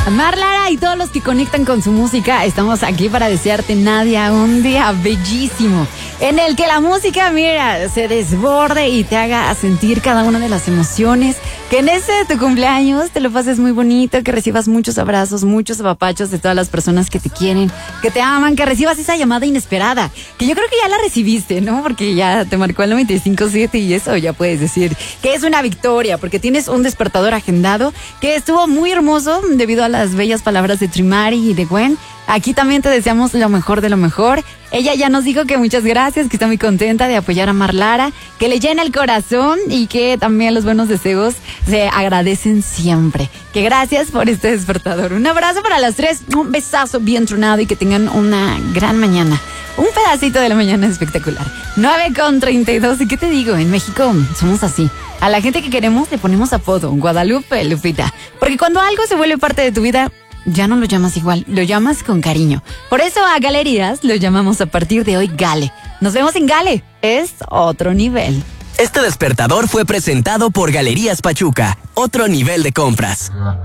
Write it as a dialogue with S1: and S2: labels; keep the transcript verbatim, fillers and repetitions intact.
S1: Mar Lara y todos los que conectan con su música, estamos aquí para desearte, Nadia, un día bellísimo, en el que la música, mira, se desborde y te haga sentir cada una de las emociones, que en ese de tu cumpleaños te lo pases muy bonito, que recibas muchos abrazos, muchos apapachos de todas las personas que te quieren, que te aman, que recibas esa llamada inesperada, que yo creo que ya la recibiste, ¿no? Porque ya te marcó el noventa y cinco siete y eso ya puedes decir que es una victoria, porque tienes un despertador agendado que estuvo muy hermoso debido a las bellas palabras de Trimari y de Gwen. Aquí también te deseamos lo mejor de lo mejor. Ella ya nos dijo que muchas gracias, que está muy contenta de apoyar a Mar Lara, que le llena el corazón y que también los buenos deseos se agradecen siempre. Que gracias por este despertador. Un abrazo para las tres, un besazo bien tronado y que tengan una gran mañana. Un pedacito de la mañana espectacular. nueve con treinta y dos. ¿Y qué te digo? En México somos así. A la gente que queremos le ponemos apodo. Guadalupe, Lupita. Porque cuando algo se vuelve parte de tu vida, ya no lo llamas igual, lo llamas con cariño. Por eso a Galerías lo llamamos a partir de hoy Gale. Nos vemos en Gale. Es otro nivel.
S2: Este despertador fue presentado por Galerías Pachuca. Otro nivel de compras.